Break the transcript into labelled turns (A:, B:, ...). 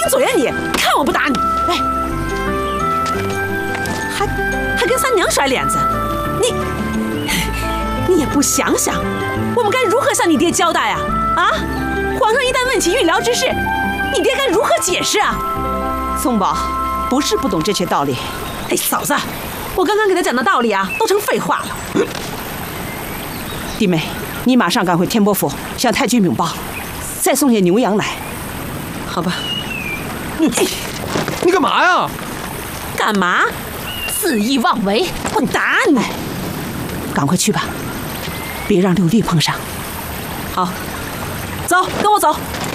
A: 嘴呀你！看我不打你！哎，还跟三娘甩脸子，你也不想想，我们该如何向你爹交代啊？啊！皇上一旦问起御疗之事，你爹该如何解释啊？
B: 宋宝不是不懂这些道理。
A: 哎，嫂子，我刚刚给他讲的道理啊，都成废话了。
B: 弟妹，你马上赶回天波府，向太君禀报，再送些牛羊来。
A: 好吧。
C: 你干嘛呀？
A: 干嘛？
D: 肆意妄为！
A: 我打你！
B: 赶快去吧，别让六弟碰上。
A: 好，走，跟我走。